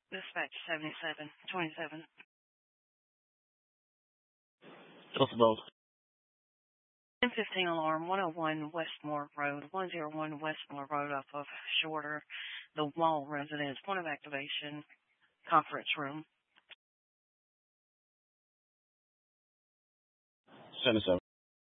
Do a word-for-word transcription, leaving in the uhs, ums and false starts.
Dispatch seventy-seven twenty-seven. What's about? ten fifteen alarm, one oh one Westmore Road, one oh one Westmore Road off of Shorter, the Wall residence, point of activation, conference room. seventy-seven.